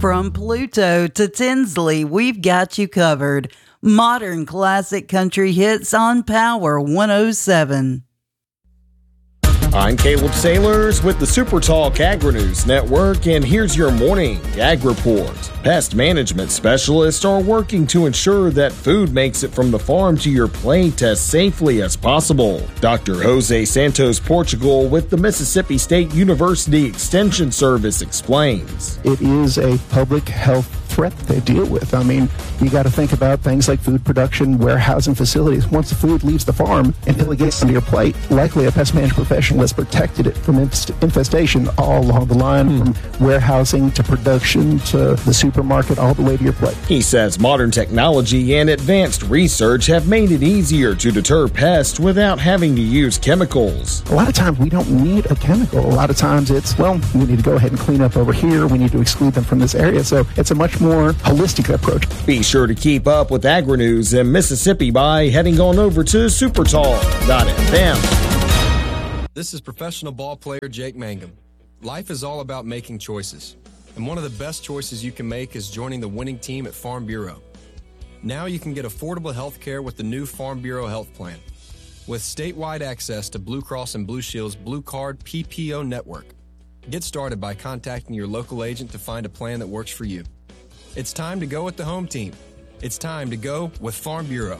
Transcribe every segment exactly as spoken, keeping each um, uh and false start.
From Pluto to Tinsley, we've got you covered. Modern classic country hits on Power one oh seven. I'm Caleb Sailors with the Super Talk Agri-News Network, and here's your morning Ag Report. Pest management specialists are working to ensure that food makes it from the farm to your plate as safely as possible. Doctor Jose Santos Portugal with the Mississippi State University Extension Service explains. It is a public health threat they deal with. I mean, you got to think about things like food production, warehousing facilities. Once the food leaves the farm until it gets to your plate, likely a pest management professional has protected it from infestation all along the line, mm. from warehousing to production to the supermarket, all the way to your plate. He says modern technology and advanced research have made it easier to deter pests without having to use chemicals. A lot of times we don't need a chemical. A lot of times it's, well, we need to go ahead and clean up over here. We need to exclude them from this area. So it's a much more holistic approach. Be sure to keep up with Agri-News in Mississippi by heading on over to supertalk dot f m. This is professional ball player Jake Mangum. Life is all about making choices, and one of the best choices you can make is joining the winning team at Farm Bureau. Now you can get affordable health care with the new Farm Bureau Health Plan, with statewide access to Blue Cross and Blue Shield's Blue Card P P O network. Get started by contacting your local agent to find a plan that works for you. It's time to go with the home team. It's time to go with Farm Bureau.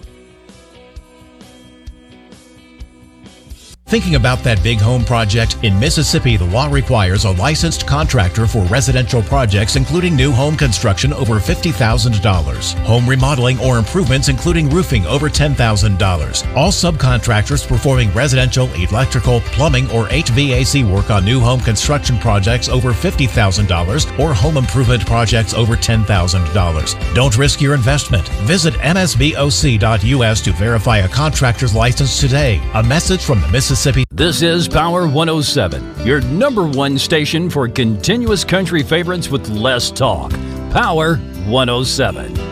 Thinking about that big home project? In Mississippi, the law requires a licensed contractor for residential projects, including new home construction over fifty thousand dollars, home remodeling or improvements, including roofing, over ten thousand dollars. All subcontractors performing residential, electrical, plumbing, or H V A C work on new home construction projects over fifty thousand dollars or home improvement projects over ten thousand dollars. Don't risk your investment. Visit M S B O C dot U S to verify a contractor's license today. A message from the Mississippi. This is Power one oh seven, your number one station for continuous country favorites with less talk. Power one oh seven.